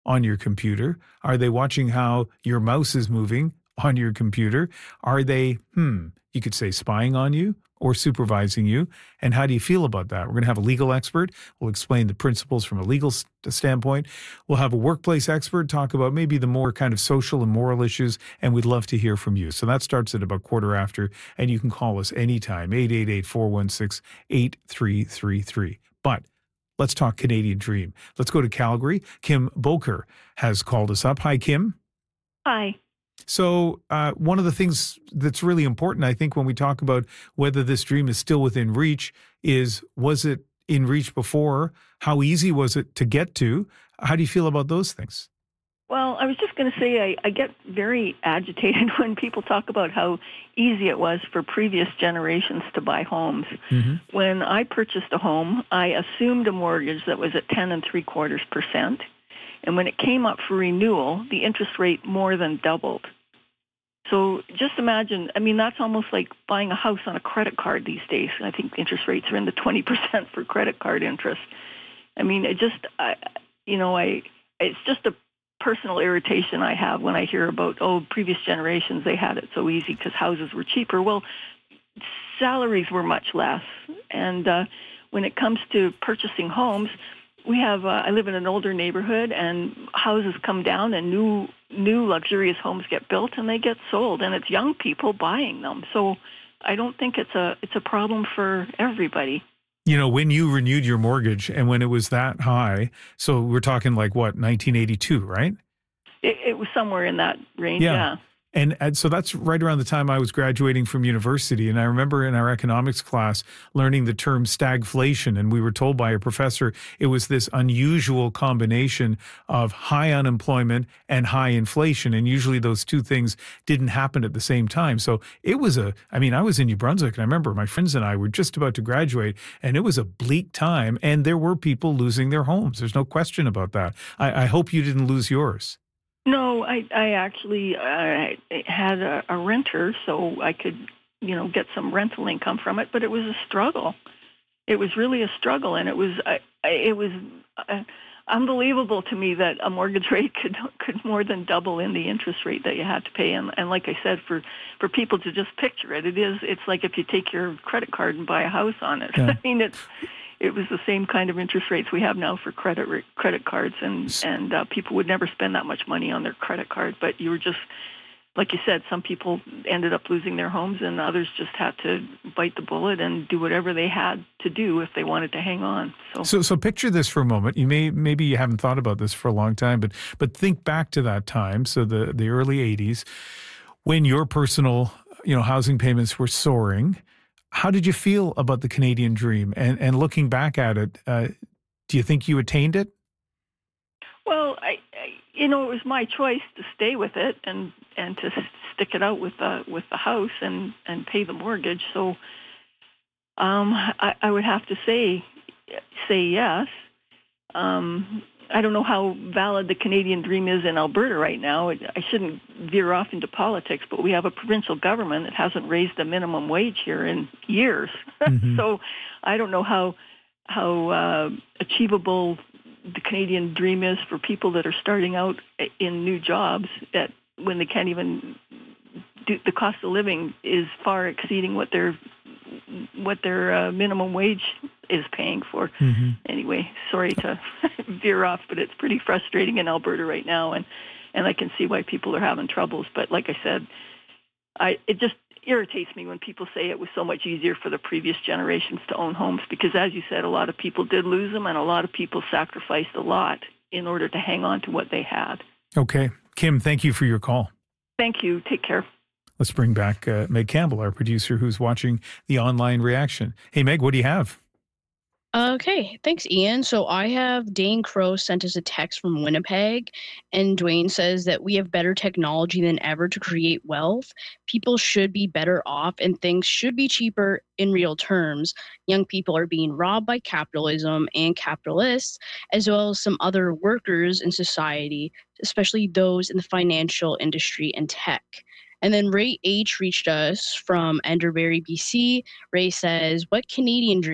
on your computer? Are they watching how your mouse is moving on your computer? Are they, you could say spying on you or supervising you? And how do you feel about that? We're going to have a legal expert. We'll explain the principles from a legal standpoint. We'll have a workplace expert talk about maybe the more kind of social and moral issues, and we'd love to hear from you. So that starts at about 1:15, and you can call us anytime, 888-416-8333. But let's talk Canadian Dream. Let's go to Calgary. Kim Boker has called us up. Hi, Kim. Hi. So one of the things that's really important, I think, when we talk about whether this dream is still within reach is, was it in reach before? How easy was it to get to? How do you feel about those things? Well, I was just going to say I get very agitated when people talk about how easy it was for previous generations to buy homes. Mm-hmm. When I purchased a home, I assumed a mortgage that was at 10.75%. And when it came up for renewal, the interest rate more than doubled. So just imagine, I mean, that's almost like buying a house on a credit card these days. I think interest rates are in the 20% for credit card interest. I mean, it's just a personal irritation I have when I hear about, previous generations, they had it so easy because houses were cheaper. Well, salaries were much less. And when it comes to purchasing homes, we have, I live in an older neighborhood, and houses come down and new luxurious homes get built and they get sold, and it's young people buying them. So I don't think it's a problem for everybody. You know, when you renewed your mortgage and when it was that high, so we're talking like what, 1982, right? It was somewhere in that range, yeah. And so that's right around the time I was graduating from university. And I remember in our economics class learning the term stagflation. And we were told by a professor it was this unusual combination of high unemployment and high inflation. And usually those two things didn't happen at the same time. So it was I was in New Brunswick, and I remember my friends and I were just about to graduate, and it was a bleak time. And there were people losing their homes. There's no question about that. I hope you didn't lose yours. No, I actually had a renter, so I could, get some rental income from it. But it was a struggle. It was really a struggle, and it was unbelievable to me that a mortgage rate could more than double in the interest rate that you had to pay. And like I said, for people to just picture it, it's like if you take your credit card and buy a house on it. Yeah. I mean, it was the same kind of interest rates we have now for credit cards, and people would never spend that much money on their credit card. But you were just, like you said, some people ended up losing their homes, and others just had to bite the bullet and do whatever they had to do if they wanted to hang on. So picture this for a moment. Maybe you haven't thought about this for a long time, but think back to that time. So the early 80s, when your personal housing payments were soaring. How did you feel about the Canadian Dream? And looking back at it, do you think you attained it? Well, it was my choice to stay with it and to stick it out with the house and pay the mortgage. So I would have to say yes. I don't know how valid the Canadian Dream is in Alberta right now. I shouldn't veer off into politics, but we have a provincial government that hasn't raised the minimum wage here in years. Mm-hmm. So I don't know how achievable the Canadian Dream is for people that are starting out in new jobs when they can't even do. The cost of living is far exceeding what their minimum wage is paying for. Mm-hmm. Anyway, sorry to veer off, but it's pretty frustrating in Alberta right now, and I can see why people are having troubles. But like I said, it just irritates me when people say it was so much easier for the previous generations to own homes, because as you said, a lot of people did lose them, and a lot of people sacrificed a lot in order to hang on to what they had. Okay. Kim, thank you for your call. Thank you. Take care. Let's bring back Meg Campbell, our producer, who's watching the online reaction. Hey, Meg, what do you have? Okay, thanks, Ian. So I have Dane Crow sent us a text from Winnipeg, and Dwayne says that we have better technology than ever to create wealth. People should be better off, and things should be cheaper in real terms. Young people are being robbed by capitalism and capitalists, as well as some other workers in society, especially those in the financial industry and tech. And then Ray H. reached us from Enderbury, BC. Ray says, what Canadian Dream?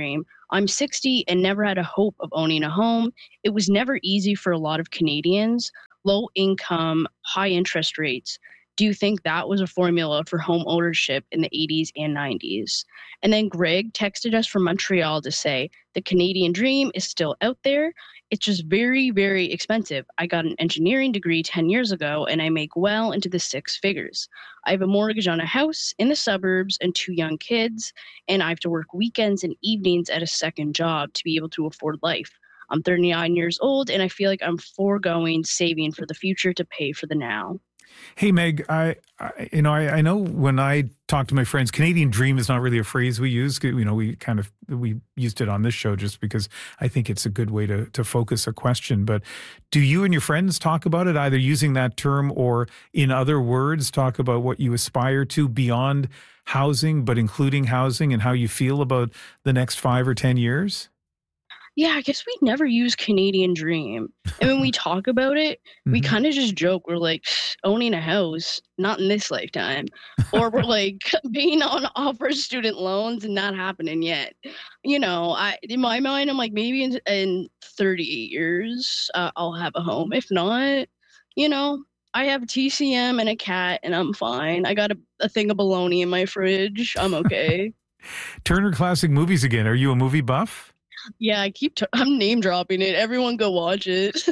I'm 60 and never had a hope of owning a home. It was never easy for a lot of Canadians. Low income, high interest rates. Do you think that was a formula for home ownership in the 80s and 90s? And then Greg texted us from Montreal to say the Canadian dream is still out there. It's just very, very expensive. I got an engineering degree 10 years ago and I make well into the six figures. I have a mortgage on a house in the suburbs and 2 young kids, and I have to work weekends and evenings at a second job to be able to afford life. I'm 39 years old and I feel like I'm foregoing saving for the future to pay for the now. Hey, Meg, I know when I talk to my friends, Canadian dream is not really a phrase we use. You know, we used it on this show just because I think it's a good way to focus a question. But do you and your friends talk about it, either using that term or in other words, talk about what you aspire to beyond housing, but including housing and how you feel about the next 5 or 10 years? Yeah, I guess we never use Canadian dream. And when we talk about it, we kind of just joke. We're like, owning a house, not in this lifetime. Or we're like, being on off our student loans and not happening yet. You know, in my mind, I'm like, maybe in 38 years, I'll have a home. If not, you know, I have TCM and a cat and I'm fine. I got a thing of bologna in my fridge. I'm okay. Turner Classic Movies again. Are you a movie buff? Yeah, I'm name dropping it. Everyone go watch it.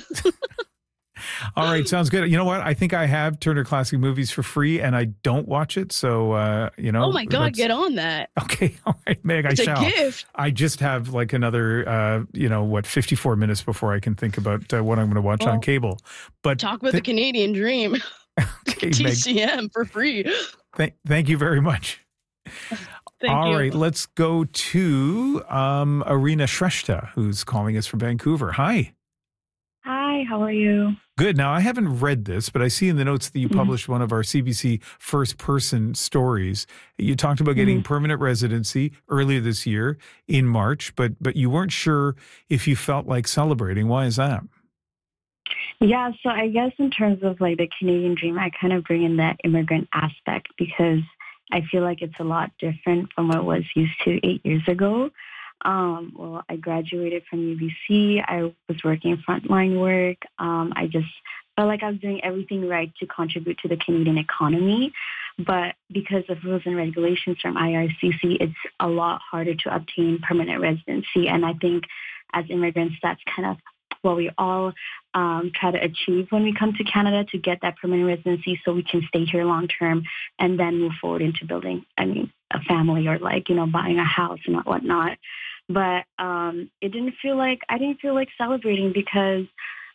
All right, sounds good. You know what? I think I have Turner Classic Movies for free, and I don't watch it. So, you know. Oh my God, get on that. Okay, all right, Meg, it's I shall. It's a gift. I just have like another, 54 minutes before I can think about what I'm going to watch on cable. But talk about the Canadian dream. Okay, TCM Meg, for free. Thank you very much. All right, let's go to Arina Shrestha, who's calling us from Vancouver. Hi. Hi, how are you? Good. Now, I haven't read this, but I see in the notes that you published one of our CBC first-person stories. You talked about getting permanent residency earlier this year in March, but you weren't sure if you felt like celebrating. Why is that? Yeah, so I guess in terms of like the Canadian dream, I kind of bring in that immigrant aspect because I feel like it's a lot different from what I was used to 8 years ago. Well, I graduated from UBC. I was working frontline work. I just felt like I was doing everything right to contribute to the Canadian economy. But because of rules and regulations from IRCC, it's a lot harder to obtain permanent residency. And I think as immigrants, that's kind of what we all try to achieve when we come to Canada, to get that permanent residency so we can stay here long term and then move forward into building, a family or buying a house and whatnot. But I didn't feel like celebrating because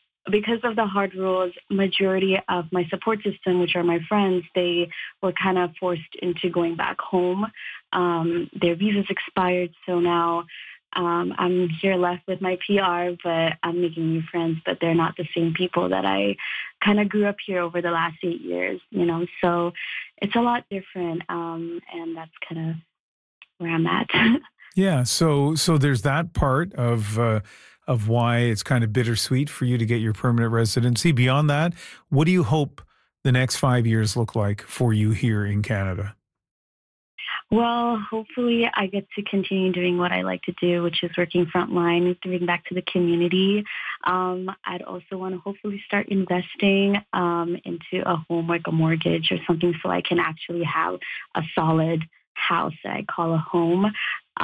of the hard rules. Majority of my support system, which are my friends, they were kind of forced into going back home. Their visas expired, so now I'm here left with my PR, but I'm making new friends, but they're not the same people that I kind of grew up here over the last 8 years, so it's a lot different. And that's kind of where I'm at. Yeah. So there's that part of why it's kind of bittersweet for you to get your permanent residency. Beyond that, what do you hope the next 5 years look like for you here in Canada? Well, hopefully I get to continue doing what I like to do, which is working frontline, giving back to the community. I'd also want to hopefully start investing into a home, like a mortgage or something, so I can actually have a solid house that I call a home.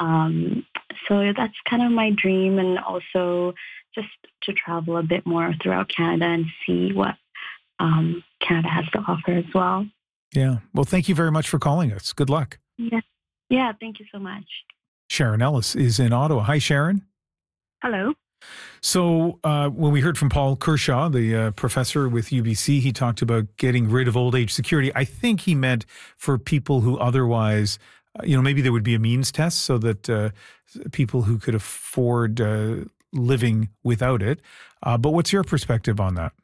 So that's kind of my dream, and also just to travel a bit more throughout Canada and see what Canada has to offer as well. Yeah. Well, thank you very much for calling us. Good luck. Yeah, thank you so much. Sharon Ellis is in Ottawa. Hi, Sharon. Hello. So when we heard from Paul Kershaw, the professor with UBC, he talked about getting rid of old age security. I think he meant for people who otherwise, maybe there would be a means test so that people who could afford living without it. But what's your perspective on that?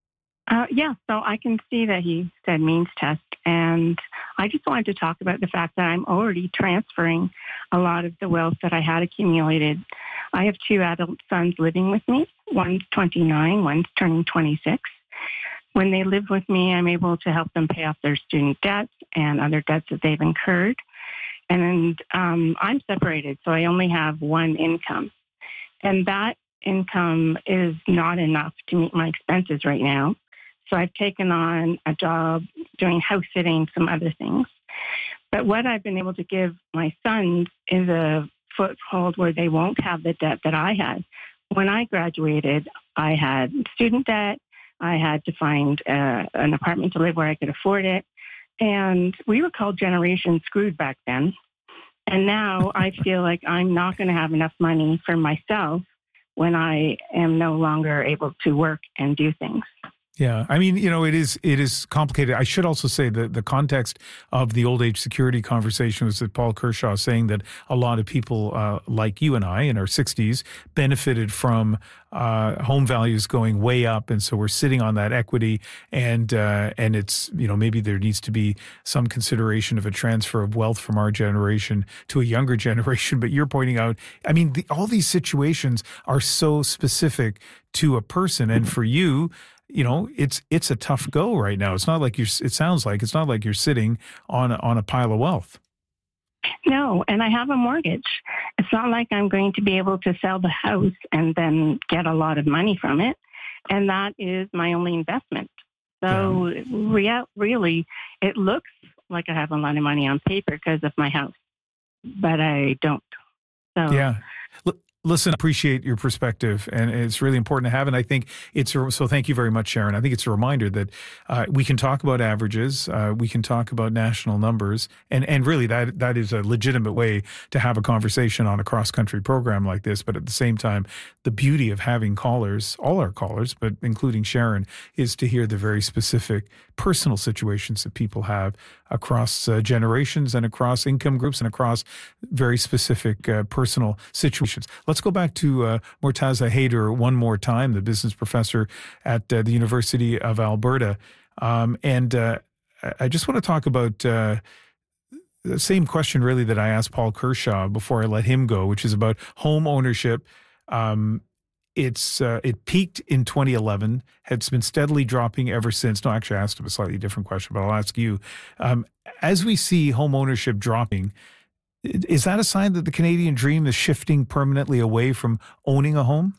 So I can see that he said means test, and I just wanted to talk about the fact that I'm already transferring a lot of the wealth that I had accumulated. I have 2 adult sons living with me. One's 29, one's turning 26. When they live with me, I'm able to help them pay off their student debts and other debts that they've incurred. And I'm separated, so I only have one income. And that income is not enough to meet my expenses right now. So I've taken on a job doing house sitting, some other things. But what I've been able to give my sons is a foothold where they won't have the debt that I had. When I graduated, I had student debt. I had to find an apartment to live where I could afford it. And we were called Generation Screwed back then. And now I feel like I'm not going to have enough money for myself when I am no longer able to work and do things. Yeah, I mean, it is complicated. I should also say that the context of the old age security conversation was that Paul Kershaw saying that a lot of people like you and I in our 60s benefited from home values going way up, and so we're sitting on that equity, and it's maybe there needs to be some consideration of a transfer of wealth from our generation to a younger generation. But you're pointing out, I mean, all these situations are so specific to a person, and for you, it's a tough go right now. It's not like it sounds like it's not like you're sitting on a pile of wealth. No, and I have a mortgage. It's not like I'm going to be able to sell the house and then get a lot of money from it. And that is my only investment. So really, it looks like I have a lot of money on paper because of my house, but I don't. So yeah. Listen, I appreciate your perspective, and it's really important to have. And I think so thank you very much, Sharon. I think it's a reminder that we can talk about averages, we can talk about national numbers, and really that is a legitimate way to have a conversation on a cross-country program like this. But at the same time, the beauty of having callers, all our callers, but including Sharon, is to hear the very specific personal situations that people have across generations and across income groups and across very specific personal situations. Let's go back to Murtaza Haider one more time, the business professor at the University of Alberta. And I just want to talk about the same question really that I asked Paul Kershaw before I let him go, which is about home ownership. It peaked in 2011, has been steadily dropping ever since. No, actually, I asked him a slightly different question, but I'll ask you. As we see home ownership dropping, is that a sign that the Canadian dream is shifting permanently away from owning a home?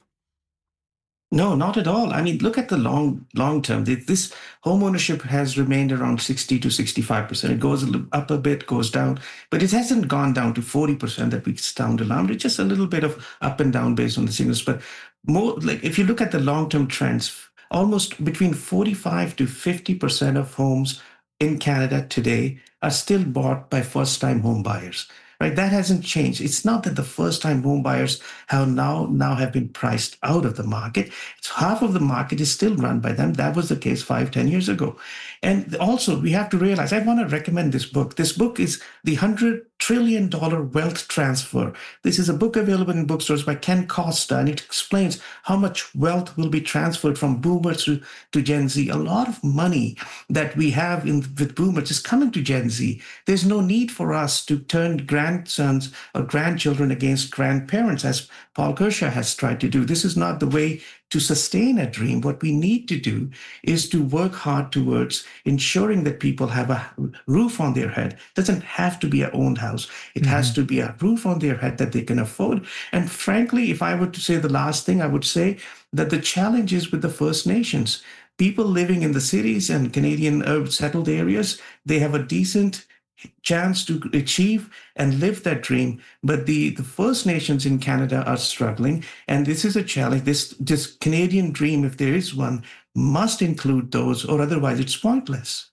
No, not at all. I mean, look at the long term. This home ownership has remained around 60 to 65%. It goes up a bit, goes down, but it hasn't gone down to 40% that we sound alarmed. It's just a little bit of up and down based on the signals. But more like if you look at the long-term trends, almost between 45 to 50% of homes in Canada today are still bought by first-time home buyers. Right, that hasn't changed. It's not that the first-time home buyers have now have been priced out of the market. It's half of the market is still run by them. That was the case 5-10 years ago. And also, we have to realize, I want to recommend this book. This book is The $100 Trillion Wealth Transfer. This is a book available in bookstores by Ken Costa, and it explains how much wealth will be transferred from boomers to Gen Z. A lot of money that we have with boomers is coming to Gen Z. There's no need for us to turn grandsons or grandchildren against grandparents, as Paul Kershaw has tried to do. This is not the way to sustain a dream. What we need to do is to work hard towards ensuring that people have a roof on their head. It doesn't have to be an owned house. It has to be a roof on their head that they can afford. And frankly, if I were to say the last thing, I would say that the challenge is with the First Nations. People living in the cities and Canadian settled areas, they have a decent chance to achieve and live that dream. But the First Nations in Canada are struggling. And this is a challenge. This Canadian dream, if there is one, must include those, or otherwise it's pointless.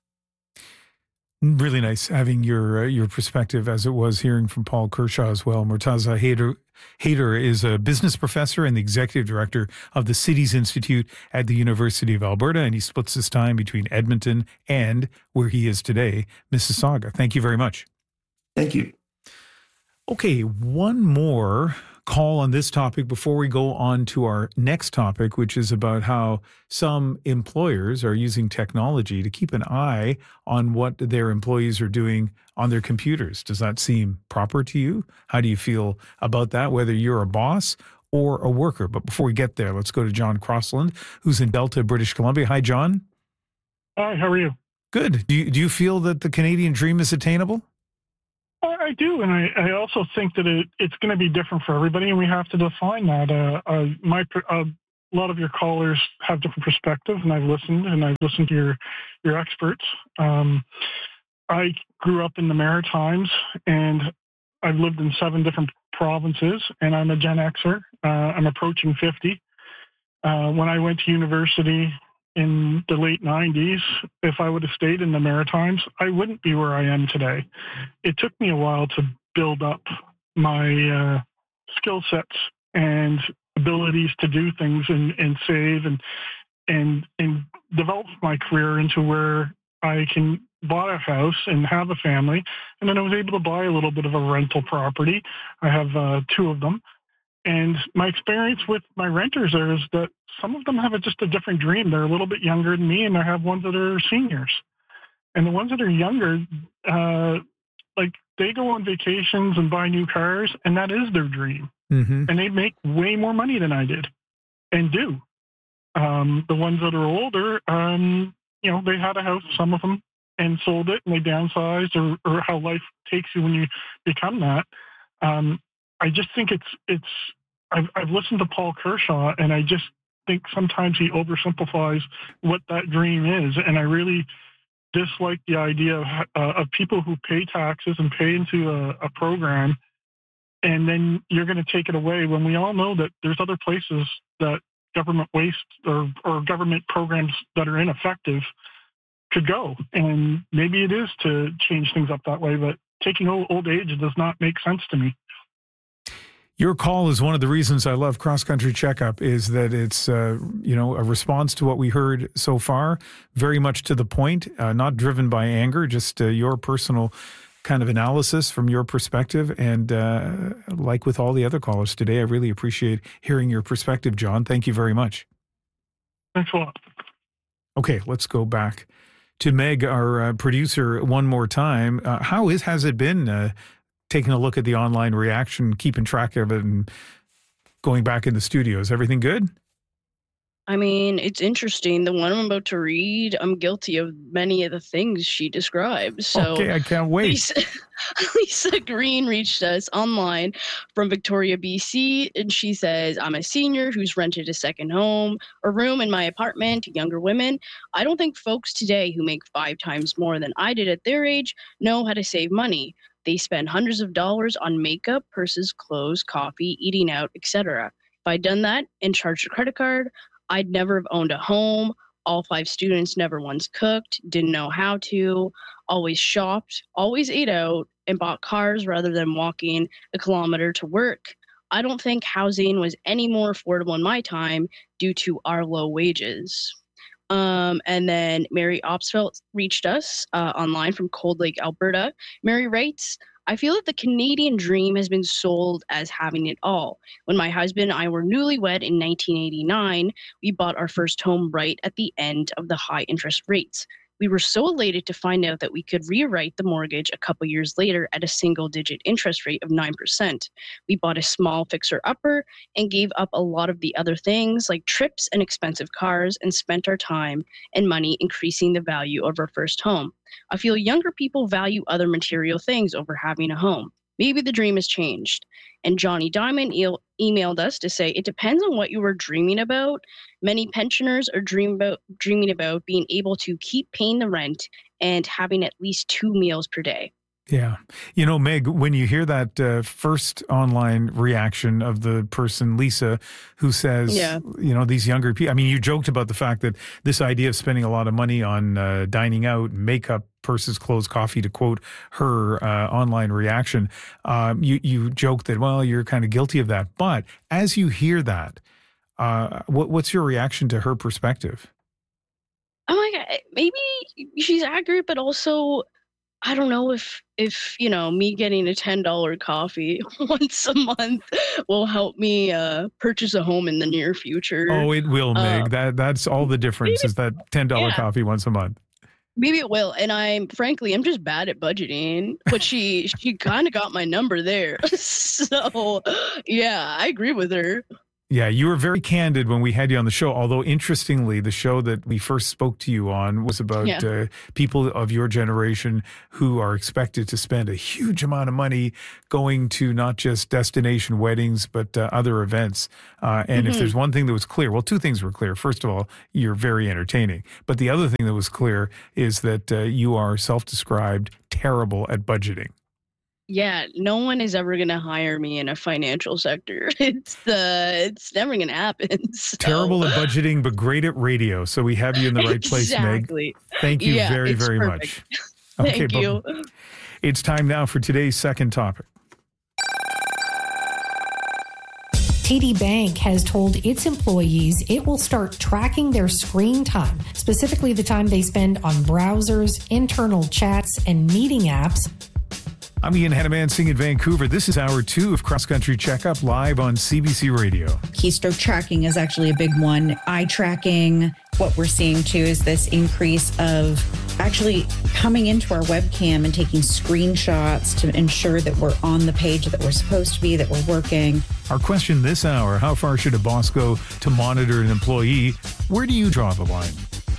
Really nice having your perspective, as it was hearing from Paul Kershaw as well. Murtaza Haider is a business professor and the executive director of the Cities Institute at the University of Alberta, and he splits his time between Edmonton and, where he is today, Mississauga. Thank you very much. Thank you. Okay, one more call on this topic before we go on to our next topic, which is about how some employers are using technology to keep an eye on what their employees are doing on their computers. Does that seem proper to you? How do you feel about that, whether you're a boss or a worker? But before we get there, let's go to John Crossland, who's in Delta, British Columbia. Hi, John. Hi, how are you? Good. Do you feel that the Canadian dream is attainable? I do, and I also think that it's going to be different for everybody, and we have to define that. A lot of your callers have different perspectives, and I've listened to your experts. I grew up in the Maritimes, and I've lived in 7 different provinces, and I'm a Gen Xer. I'm approaching 50. When I went to university in the late 90s, if I would have stayed in the Maritimes, I wouldn't be where I am today. It took me a while to build up my skill sets and abilities to do things and save and develop my career into where I can buy a house and have a family. And then I was able to buy a little bit of a rental property. I have 2 of them. And my experience with my renters is that some of them have just a different dream. They're a little bit younger than me, and I have ones that are seniors. And the ones that are younger, they go on vacations and buy new cars, and that is their dream. Mm-hmm. And they make way more money than I did and do. The ones that are older, they had a house, some of them, and sold it, and they downsized, or how life takes you when you become that. I just think I've listened to Paul Kershaw, and I just think sometimes he oversimplifies what that dream is. And I really dislike the idea of people who pay taxes and pay into a program, and then you're going to take it away when we all know that there's other places that government waste or government programs that are ineffective could go. And maybe it is to change things up that way, but taking old age does not make sense to me. Your call is one of the reasons I love Cross Country Checkup, is that it's, a response to what we heard so far, very much to the point, not driven by anger, just your personal kind of analysis from your perspective. And like with all the other callers today, I really appreciate hearing your perspective, John. Thank you very much. Thanks a lot. Okay, let's go back to Meg, our producer, one more time. Has it been taking a look at the online reaction, keeping track of it, and going back in the studio? Is everything good? I mean, it's interesting. The one I'm about to read, I'm guilty of many of the things she describes. So okay, I can't wait. Lisa Green reached us online from Victoria, BC, and she says, I'm a senior who's rented a second home, a room in my apartment to younger women. I don't think folks today who make 5 times more than I did at their age know how to save money. They spend hundreds of dollars on makeup, purses, clothes, coffee, eating out, etc. If I'd done that and charged a credit card, I'd never have owned a home. All 5 students never once cooked, didn't know how to, always shopped, always ate out, and bought cars rather than walking a kilometer to work. I don't think housing was any more affordable in my time due to our low wages. And then Mary Opsfeld reached us online from Cold Lake, Alberta. Mary writes, I feel that the Canadian dream has been sold as having it all. When my husband and I were newlywed in 1989, we bought our first home right at the end of the high interest rates. We were so elated to find out that we could rewrite the mortgage a couple years later at a single-digit interest rate of 9%. We bought a small fixer-upper and gave up a lot of the other things like trips and expensive cars and spent our time and money increasing the value of our first home. I feel younger people value other material things over having a home. Maybe the dream has changed. And Johnny Diamond emailed us to say, it depends on what you were dreaming about. Many pensioners are dreaming about being able to keep paying the rent and having at least 2 meals per day. Yeah. Meg, when you hear that first online reaction of the person, Lisa, who says, these younger people, I mean, you joked about the fact that this idea of spending a lot of money on dining out, makeup, purses, clothes, coffee, to quote her online reaction, you joked that, well, you're kind of guilty of that. But as you hear that, what's your reaction to her perspective? I'm like, maybe she's accurate, but also, I don't know if me getting a $10 coffee once a month will help me purchase a home in the near future. Oh, it will, Meg. That's all the difference, is that $10 coffee once a month. Maybe it will. And I'm just bad at budgeting, but she kind of got my number there. So yeah, I agree with her. Yeah, you were very candid when we had you on the show. Although, interestingly, the show that we first spoke to you on was about people of your generation who are expected to spend a huge amount of money going to not just destination weddings, but other events. And if there's one thing that was clear, well, two things were clear. First of all, you're very entertaining. But the other thing that was clear is that you are self-described terrible at budgeting. Yeah, no one is ever going to hire me in a financial sector. It's never going to happen. So. Terrible at budgeting, but great at radio. So we have you in the right place, Meg. Thank you very, very much. Thank you. It's time now for today's second topic. TD Bank has told its employees it will start tracking their screen time, specifically the time they spend on browsers, internal chats, and meeting apps. I'm Ian Hanemansing in Vancouver. This is hour 2 of Cross Country Checkup live on CBC Radio. Keystroke tracking is actually a big one. Eye tracking. What we're seeing too is this increase of actually coming into our webcam and taking screenshots to ensure that we're on the page that we're supposed to be, that we're working. Our question this hour, how far should a boss go to monitor an employee? Where do you draw the line?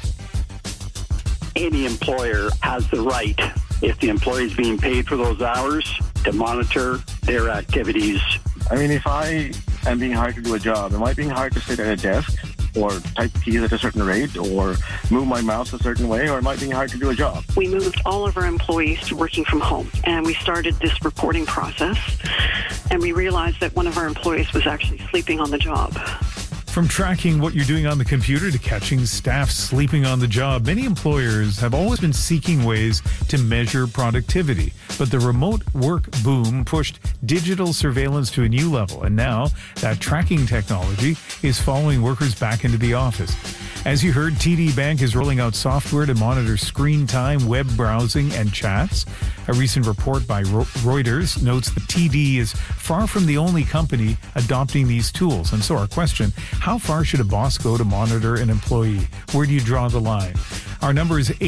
Any employer has the right, if the employee is being paid for those hours, to monitor their activities. I mean, if I am being hired to do a job, am I being hired to sit at a desk or type keys at a certain rate or move my mouse a certain way, or am I being hired to do a job? We moved all of our employees to working from home, and we started this reporting process, and we realized that one of our employees was actually sleeping on the job. From tracking what you're doing on the computer to catching staff sleeping on the job, many employers have always been seeking ways to measure productivity. But the remote work boom pushed digital surveillance to a new level, and now that tracking technology is following workers back into the office. As you heard, TD Bank is rolling out software to monitor screen time, web browsing, and chats. A recent report by Reuters notes that TD is far from the only company adopting these tools. And so our question, how far should a boss go to monitor an employee? Where do you draw the line? Our number is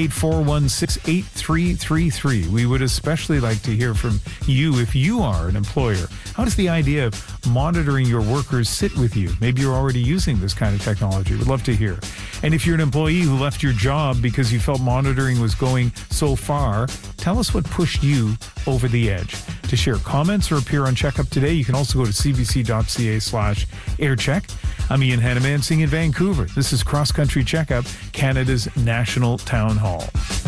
888-416-8333. We would especially like to hear from you if you are an employer. How does the idea of monitoring your workers sit with you? Maybe you're already using this kind of technology. We'd love to hear. And if you're an employee who left your job because you felt monitoring was going so far, tell us what pushed you over the edge. To share comments or appear on Checkup today, you can also go to cbc.ca/aircheck. I'm Ian Hanemansing in Vancouver. This is Cross Country Checkup, Canada's national town hall.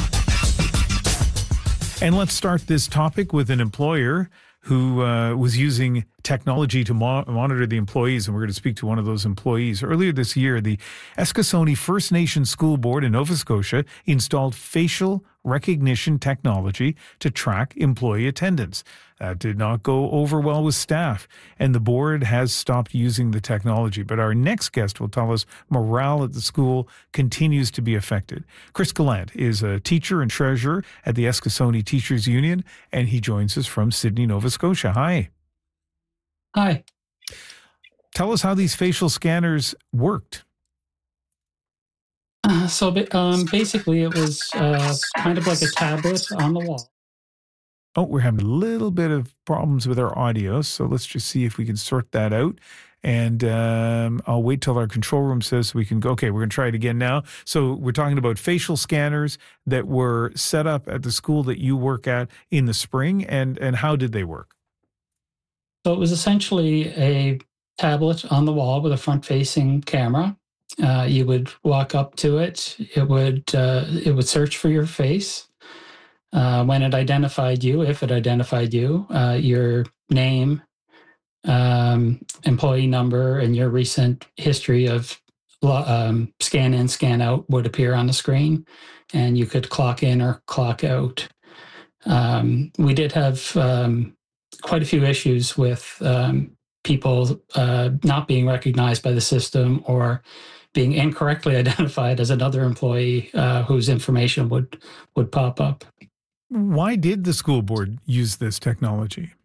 And let's start this topic with an employer who was using technology to monitor the employees, and we're going to speak to one of those employees. Earlier this year, the Eskasoni First Nation School Board in Nova Scotia installed facial recognition technology to track employee attendance. That did not go over well with staff, and the board has stopped using the technology. But our next guest will tell us morale at the school continues to be affected. Chris Gallant is a teacher and treasurer at the Eskasoni Teachers Union, and he joins us from Sydney, Nova Scotia. Hi. Hi. Tell us how these facial scanners worked. So basically, it was kind of like a tablet on the wall. Oh, we're having a little bit of problems with our audio, so let's just see if we can sort that out. And I'll wait till our control room says we can go. Okay, we're going to try it again now. So we're talking about facial scanners that were set up at the school that you work at in the spring, and how did they work? So it was essentially a tablet on the wall with a front-facing camera. You would walk up to it. It would search for your face. When it identified you, if it identified you, your name, employee number, and your recent history of scan in, scan out would appear on the screen, and you could clock in or clock out. We did have quite a few issues with people not being recognized by the system or being incorrectly identified as another employee whose information would pop up. Why did the school board use this technology?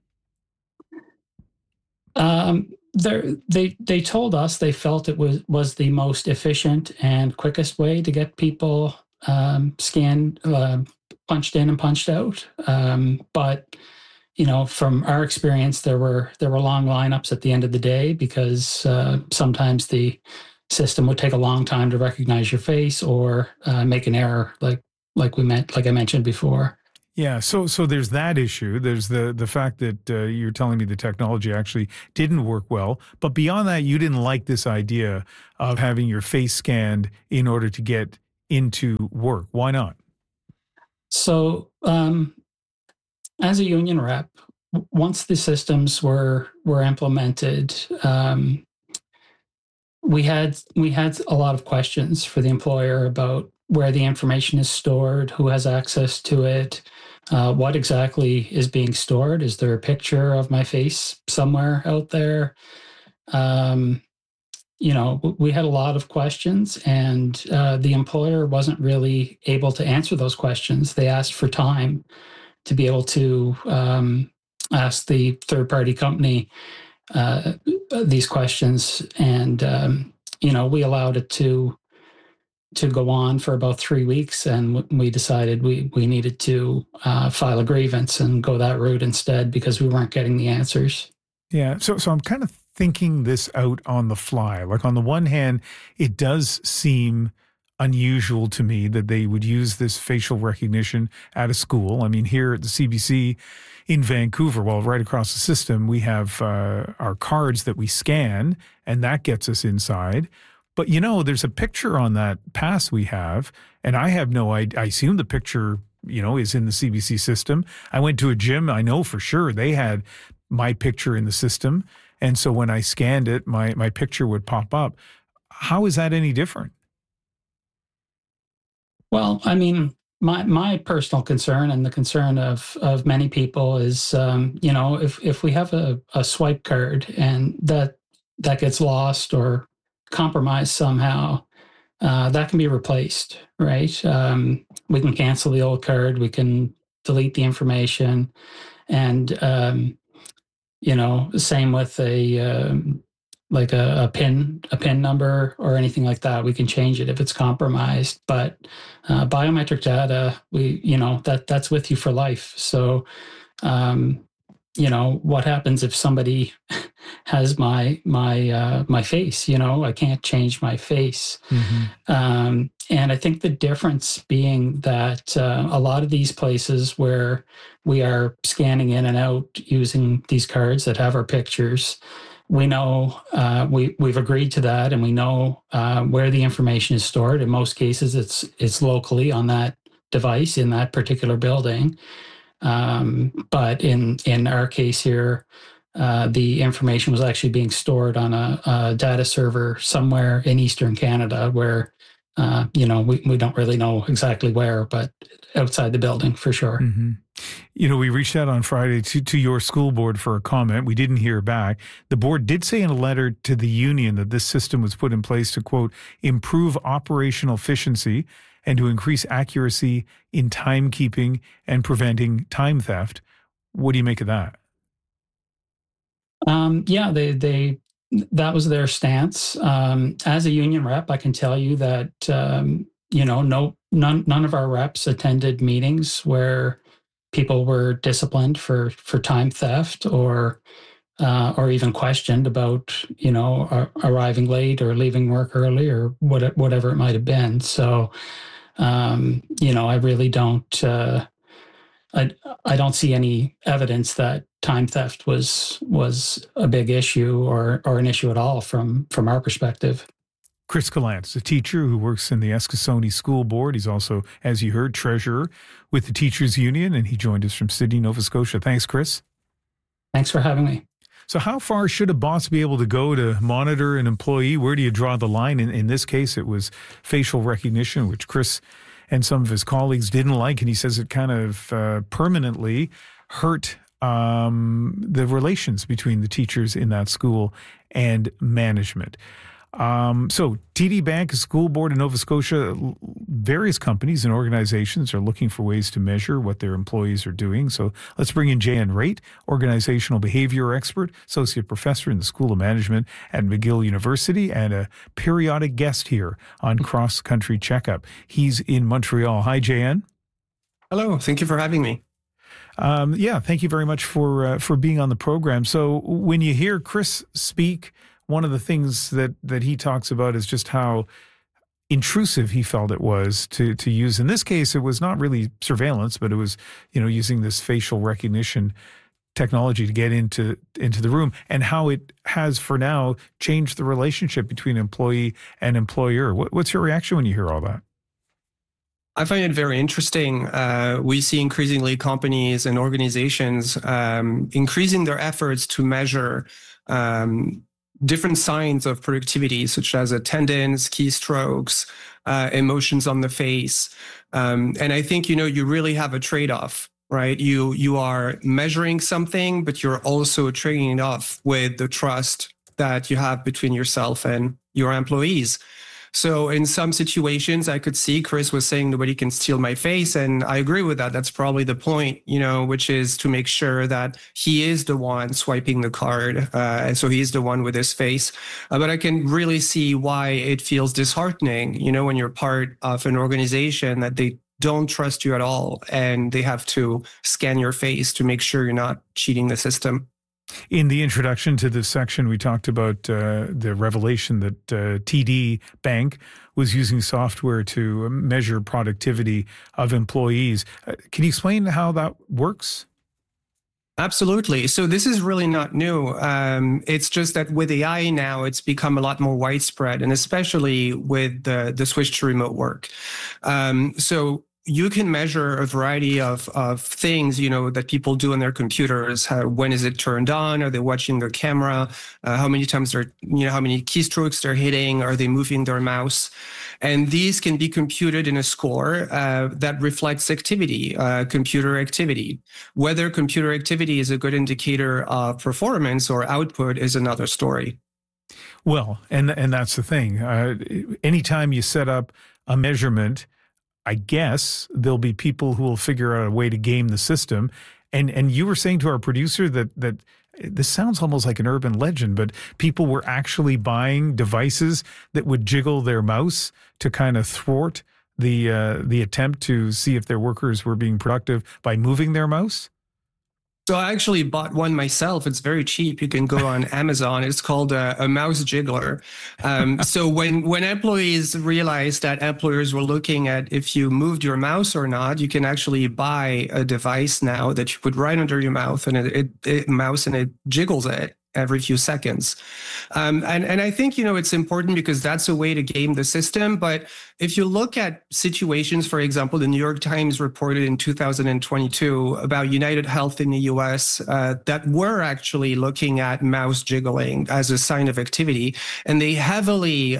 They told us they felt it was the most efficient and quickest way to get people scanned, punched in and punched out. But from our experience, there were long lineups at the end of the day because sometimes the system would take a long time to recognize your face or make an error, like I mentioned before. Yeah, so there's that issue. There's the fact that you're telling me the technology actually didn't work well. But beyond that, you didn't like this idea of having your face scanned in order to get into work. Why not? So, as a union rep, once the systems were implemented, we had a lot of questions for the employer about where the information is stored, who has access to it, what exactly is being stored. Is there a picture of my face somewhere out there? We had a lot of questions, and the employer wasn't really able to answer those questions. They asked for time to be able to ask the third-party company these questions, and we allowed it to go on for about 3 weeks, and we decided we needed to file a grievance and go that route instead because we weren't getting the answers. Yeah, so I'm kind of thinking this out on the fly. Like, on the one hand, it does seem unusual to me that they would use this facial recognition at a school. I mean, here at the CBC in Vancouver, well, right across the system, we have our cards that we scan, and that gets us inside. But, there's a picture on that pass we have, and I have no idea. I assume the picture, is in the CBC system. I went to a gym. I know for sure they had my picture in the system. And so when I scanned it, my picture would pop up. How is that any different? Well, I mean, my personal concern and the concern of many people is, if we have a swipe card and that gets lost or compromised somehow, that can be replaced, right? We can cancel the old card, we can delete the information, and same with a PIN number or anything like that. We can change it if it's compromised. But biometric data, that's with you for life. So, what happens if somebody has my face? I can't change my face. Mm-hmm. And I think the difference being that a lot of these places where we are scanning in and out using these cards that have our pictures, we know we've agreed to that, and we know where the information is stored. In most cases, it's locally on that device in that particular building. But in our case here, the information was actually being stored on a data server somewhere in Eastern Canada where, we don't really know exactly where, but outside the building for sure. Mm-hmm. We reached out on Friday to your school board for a comment. We didn't hear back. The board did say in a letter to the union that this system was put in place to, quote, improve operational efficiency and to increase accuracy in timekeeping and preventing time theft. What do you make of that? That was their stance. As a union rep, I can tell you that none of our reps attended meetings where people were disciplined for time theft or even questioned about arriving late or leaving work early or whatever it might have been. So I really don't. I don't see any evidence that time theft was a big issue or an issue at all from our perspective. Chris Callants, a teacher who works in the Eskasoni School Board. He's also, as you heard, treasurer with the Teachers Union, and he joined us from Sydney, Nova Scotia. Thanks, Chris. Thanks for having me. So how far should a boss be able to go to monitor an employee? Where do you draw the line? In this case, it was facial recognition, which Chris and some of his colleagues didn't like, and he says it kind of permanently hurt the relations between the teachers in that school and management. So TD Bank, a school board in Nova Scotia, various companies and organizations are looking for ways to measure what their employees are doing. So let's bring in Jan Raitt, organizational behavior expert, associate professor in the School of Management at McGill University, and a periodic guest here on Cross Country Checkup. He's in Montreal. Hi, Jan. Hello. Thank you for having me. Yeah, thank you very much for being on the program. So when you hear Chris speak, one of the things that he talks about is just how intrusive he felt it was to use. In this case, it was not really surveillance, but it was, using this facial recognition technology to get into the room, and how it has for now changed the relationship between employee and employer. What's your reaction when you hear all that? I find it very interesting. We see increasingly companies and organizations increasing their efforts to measure different signs of productivity, such as attendance, keystrokes, emotions on the face. And I think, you really have a trade-off, right? You are measuring something, but you're also trading it off with the trust that you have between yourself and your employees. So in some situations, I could see Chris was saying nobody can steal my face. And I agree with that. That's probably the point, which is to make sure that he is the one swiping the card. And so he's the one with his face. But I can really see why it feels disheartening, when you're part of an organization that they don't trust you at all, and they have to scan your face to make sure you're not cheating the system. In the introduction to this section, we talked about the revelation that TD Bank was using software to measure productivity of employees. Can you explain how that works? Absolutely. So this is really not new. It's just that with AI now, it's become a lot more widespread, and especially with the switch to remote work. So you can measure a variety of things, that people do on their computers. When is it turned on? Are they watching their camera? How many times how many keystrokes they're hitting? Are they moving their mouse? And these can be computed in a score that reflects activity, computer activity. Whether computer activity is a good indicator of performance or output is another story. Well, and that's the thing. Anytime you set up a measurement, I guess there'll be people who will figure out a way to game the system. And you were saying to our producer that this sounds almost like an urban legend, but people were actually buying devices that would jiggle their mouse to kind of thwart the attempt to see if their workers were being productive by moving their mouse. So I actually bought one myself. It's very cheap. You can go on Amazon. It's called a mouse jiggler. So when employees realized that employers were looking at if you moved your mouse or not, you can actually buy a device now that you put right under your mouth, and it jiggles it every few seconds. And I think, it's important because that's a way to game the system. But if you look at situations, for example, the New York Times reported in 2022 about United Health in the US that were actually looking at mouse jiggling as a sign of activity. And they heavily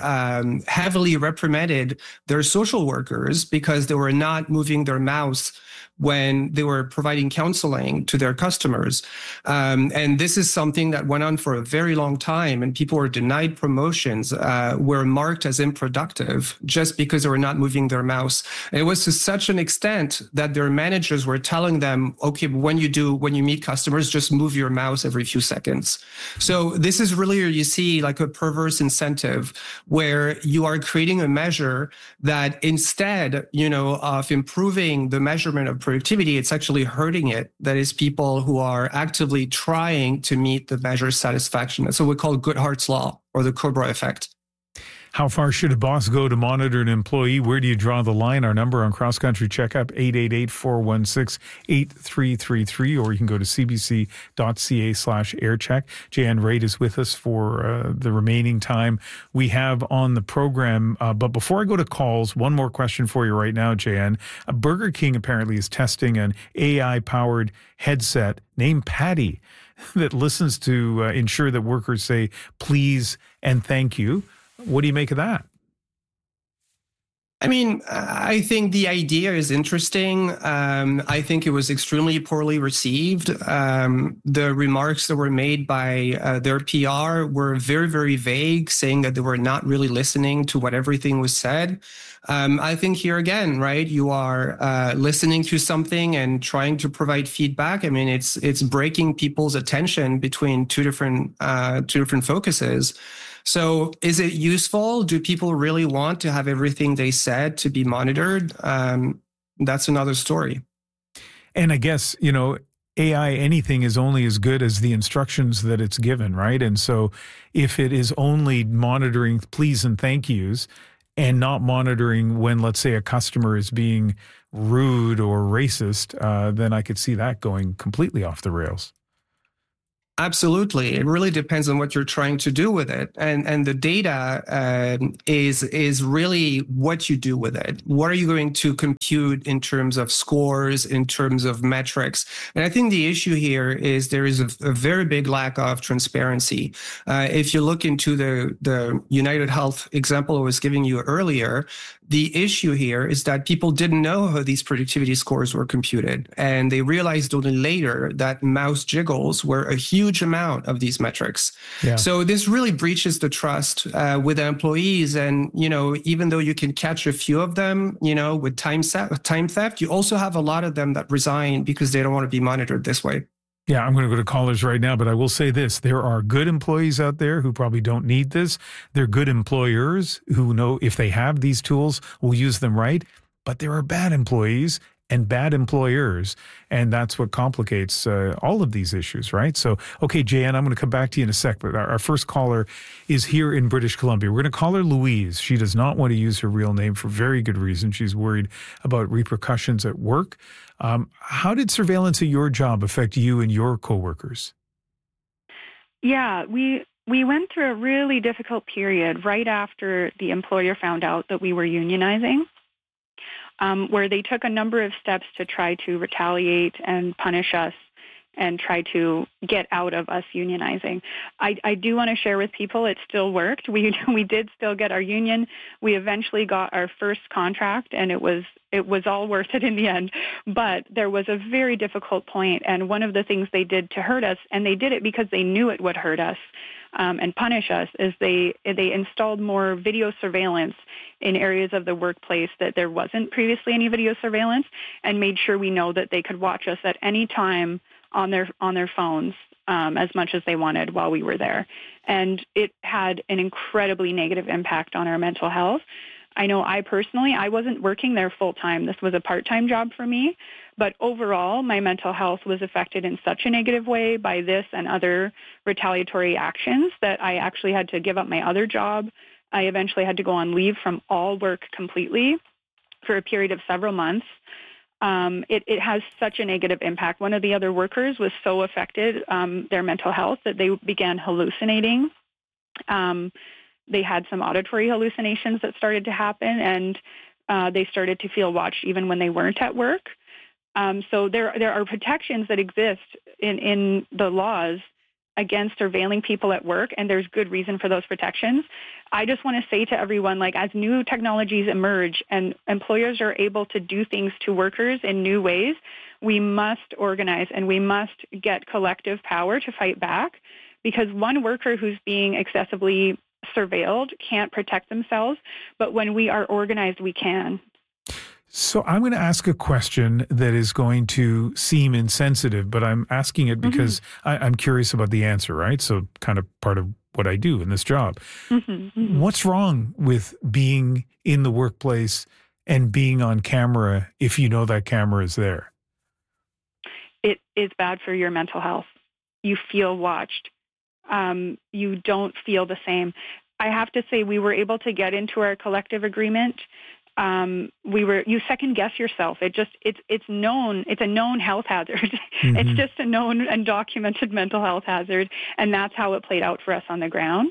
reprimanded their social workers because they were not moving their mouse when they were providing counseling to their customers. And this is something that went on for a very long time, and people were denied promotions, were marked as unproductive just because they were not moving their mouse. And it was to such an extent that their managers were telling them, okay, when you meet customers, just move your mouse every few seconds. So this is really where you see like a perverse incentive where you are creating a measure that instead, of improving the measurement of productivity, it's actually hurting it. That is people who are actively trying to meet the measure satisfaction. That's what we call Goodhart's law, or the Cobra effect. How far should a boss go to monitor an employee? Where do you draw the line? Our number on Cross Country Checkup, 888-416-8333, or you can go to cbc.ca/aircheck. Jan Raitt is with us for the remaining time we have on the program. But before I go to calls, one more question for you right now, Jan. Burger King apparently is testing an AI-powered headset named Patty that listens to ensure that workers say please and thank you. What do you make of that? I mean, I think the idea is interesting. I think it was extremely poorly received. The remarks that were made by their PR were very, very vague, saying that they were not really listening to what everything was said. I think here again, right, you are listening to something and trying to provide feedback. I mean, it's breaking people's attention between two different focuses. So is it useful? Do people really want to have everything they said to be monitored? That's another story. And I guess, AI, anything is only as good as the instructions that it's given, right? And so if it is only monitoring please and thank yous and not monitoring when, let's say, a customer is being rude or racist, then I could see that going completely off the rails. Absolutely. It really depends on what you're trying to do with it. And the data is really what you do with it. What are you going to compute in terms of scores, in terms of metrics? And I think the issue here is there is a very big lack of transparency. If you look into the United Health example I was giving you earlier, the issue here is that people didn't know how these productivity scores were computed. And they realized only later that mouse jiggles were a huge amount of these metrics. Yeah. So this really breaches the trust with the employees. And, even though you can catch a few of them, with time theft, you also have a lot of them that resign because they don't want to be monitored this way. Yeah, I'm going to go to callers right now, but I will say this. There are good employees out there who probably don't need this. They're good employers who know if they have these tools, will use them right. But there are bad employees and bad employers, and that's what complicates all of these issues, right? So, okay, Jan, I'm going to come back to you in a sec, but our first caller is here in British Columbia. We're going to call her Louise. She does not want to use her real name for very good reason. She's worried about repercussions at work. How did surveillance at your job affect you and your coworkers? Yeah, we went through a really difficult period right after the employer found out that we were unionizing, where they took a number of steps to try to retaliate and punish us and try to get out of us unionizing. I do want to share with people it still worked. We did still get our union. We eventually got our first contract, and it was all worth it in the end. But there was a very difficult point, and one of the things they did to hurt us, and they did it because they knew it would hurt us and punish us, is they installed more video surveillance in areas of the workplace that there wasn't previously any video surveillance, and made sure we know that they could watch us at any time on their phones as much as they wanted while we were there. And it had an incredibly negative impact on our mental health. I know I wasn't working there full time. This was a part-time job for me. But overall, my mental health was affected in such a negative way by this and other retaliatory actions that I actually had to give up my other job. I eventually had to go on leave from all work completely for a period of several months. It has such a negative impact. One of the other workers was so affected, their mental health, that they began hallucinating. They had some auditory hallucinations that started to happen, and they started to feel watched even when they weren't at work. So there are protections that exist in the laws against surveilling people at work, and there's good reason for those protections. I just want to say to everyone, as new technologies emerge and employers are able to do things to workers in new ways, we must organize and we must get collective power to fight back, because one worker who's being excessively surveilled can't protect themselves, but when we are organized, we can. So I'm going to ask a question that is going to seem insensitive, but I'm asking it because I'm curious about the answer, right? So kind of part of what I do in this job. What's wrong with being in the workplace and being on camera if you know that camera is there? It is bad for your mental health. You feel watched. You don't feel the same. I have to say we were able to get into our collective agreement. You second guess yourself. It's known. It's a known health hazard. It's just a known and documented mental health hazard. And that's how it played out for us on the ground.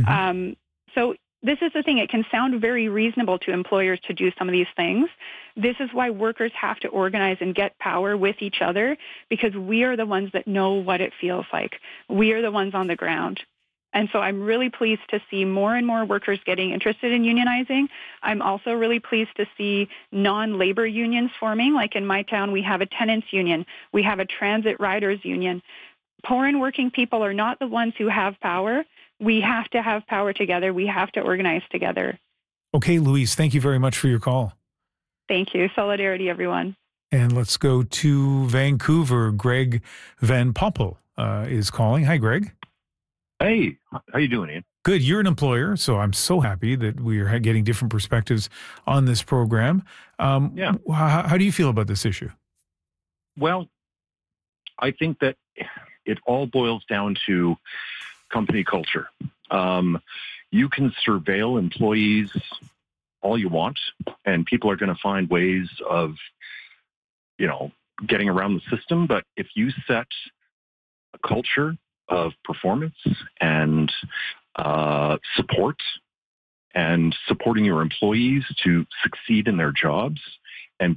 So this is the thing. It can sound very reasonable to employers to do some of these things. This is why workers have to organize and get power with each other, because we are the ones that know what it feels like. We are the ones on the ground. And so I'm really pleased to see more and more workers getting interested in unionizing. I'm also really pleased to see non-labor unions forming. Like in my town, we have a tenants union. We have a transit riders union. Poor and working people are not the ones who have power. We have to have power together. We have to organize together. Okay, Louise, thank you very much for your call. Thank you. Solidarity, everyone. And let's go to Vancouver. Greg Van Poppel is calling. Hi, Greg. Hey, how you doing, Ian? Good. You're an employer, so I'm so happy that we are getting different perspectives on this program. How do you feel about this issue? Well, I think that it all boils down to company culture. You can surveil employees all you want, and people are going to find ways of, getting around the system. But if you set a culture of performance and support and supporting your employees to succeed in their jobs,